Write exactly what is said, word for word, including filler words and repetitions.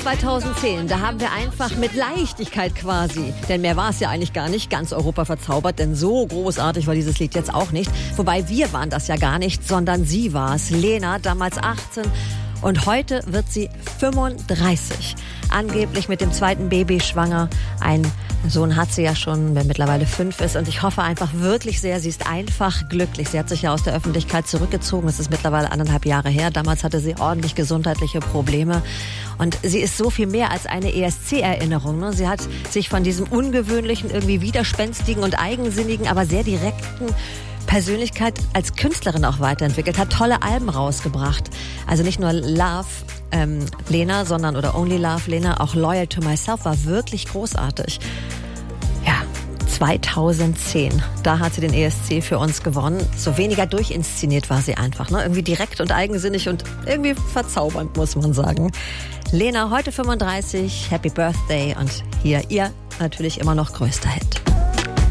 zweitausendzehn, da haben wir einfach mit Leichtigkeit quasi, denn mehr war es ja eigentlich gar nicht, ganz Europa verzaubert, denn so großartig war dieses Lied jetzt auch nicht. Wobei wir waren das ja gar nicht, sondern sie war es. Lena, damals achtzehn und heute wird sie fünfunddreißig. Angeblich mit dem zweiten Baby schwanger. Ein Sohn hat sie ja schon, der mittlerweile fünf ist. Und ich hoffe einfach wirklich sehr, sie ist einfach glücklich. Sie hat sich ja aus der Öffentlichkeit zurückgezogen. Das ist mittlerweile anderthalb Jahre her. Damals hatte sie ordentlich gesundheitliche Probleme. Und sie ist so viel mehr als eine E S C-Erinnerung. Ne? Sie hat sich von diesem ungewöhnlichen, irgendwie widerspenstigen und eigensinnigen, aber sehr direkten Persönlichkeit als Künstlerin auch weiterentwickelt, hat tolle Alben rausgebracht. Also nicht nur Love ähm, Lena, sondern oder Only Love Lena, auch Loyal to Myself war wirklich großartig. Ja, zweitausendzehn, da hat sie den E S C für uns gewonnen. So weniger durchinszeniert war sie einfach, ne? Irgendwie direkt und eigensinnig und irgendwie verzaubernd, muss man sagen. Lena, heute fünfunddreißig, Happy Birthday und hier ihr natürlich immer noch größter Hit.